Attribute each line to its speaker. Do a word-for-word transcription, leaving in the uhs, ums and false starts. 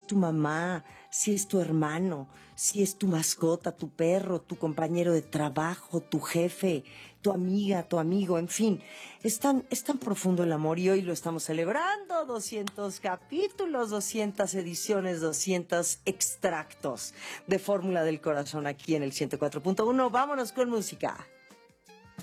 Speaker 1: tu mamá, si es tu hermano, si es tu mascota, tu perro, tu compañero de trabajo, tu jefe, tu amiga, tu amigo, en fin. Es tan, es tan profundo el amor y hoy lo estamos celebrando. doscientos capítulos, doscientas ediciones, doscientos extractos de Fórmula del Corazón aquí en el ciento cuatro punto uno. Vámonos con música.